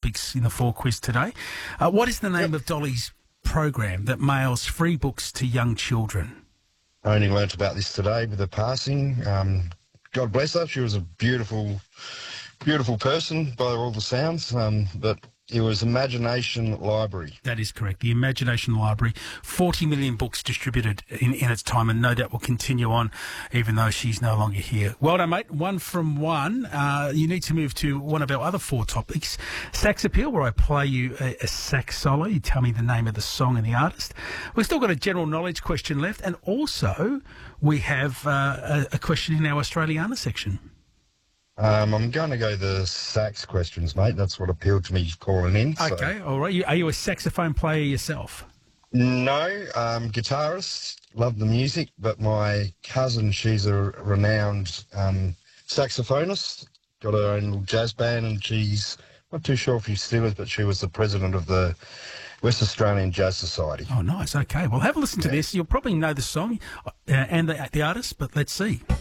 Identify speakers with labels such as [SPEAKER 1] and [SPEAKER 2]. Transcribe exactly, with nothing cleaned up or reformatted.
[SPEAKER 1] topics in the Four quiz today. Uh, what is the name yep. of Dolly's program that mails free books to young children?
[SPEAKER 2] I only learnt about this today with her passing. Um, God bless her. She was a beautiful, beautiful person by all the sounds, um, but it was Imagination Library.
[SPEAKER 1] That is correct. The Imagination Library. forty million books distributed in, in its time, and no doubt will continue on even though she's no longer here. Well done, mate. One from one. Uh, you need to move to one of our other four topics. Sax Appeal, where I play you a, a sax solo. You tell me the name of the song and the artist. We've still got a general knowledge question left, and also we have uh, a, a question in our Australiana section.
[SPEAKER 2] Um, I'm going to go the sax questions, mate. That's what appealed to me calling in. So.
[SPEAKER 1] Okay, all right. You, are you a saxophone player yourself?
[SPEAKER 2] No, um, guitarist. Love the music, but my cousin, she's a renowned um, saxophonist. Got her own little jazz band, and she's not too sure if she still is, but she was the president of the West Australian Jazz Society.
[SPEAKER 1] Oh, nice. Okay. Well, have a listen to yeah. this. You'll probably know the song uh, and the, the artist, but let's see.